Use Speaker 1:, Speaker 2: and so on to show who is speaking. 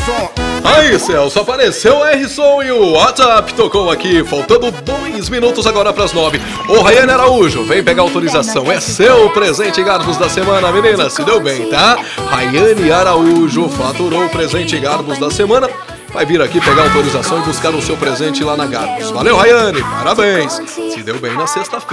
Speaker 1: Aí, Celso, apareceu o R-Som e o WhatsApp tocou aqui, faltando 2 minutos agora para as 9. Ô, Rayane Araújo, vem pegar autorização, é seu presente Garbos da semana, menina, se deu bem, tá? Rayane Araújo faturou o presente Garbos da semana, vai vir aqui pegar autorização e buscar o seu presente lá na Garbos. Valeu, Rayane, parabéns, se deu bem na sexta-feira.